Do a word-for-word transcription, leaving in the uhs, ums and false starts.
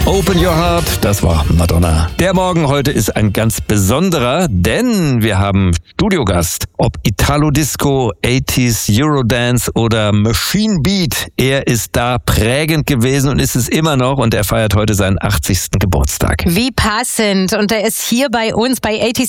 Open Your Heart, das war Madonna. Der Morgen heute ist ein ganz besonderer, denn wir haben Studiogast. Ob Italo Disco, achtziger Eurodance oder Machine Beat, er ist da prägend gewesen und ist es immer noch und er feiert heute seinen achtzigsten Geburtstag. Wie passend. Und er ist hier bei uns bei achtziger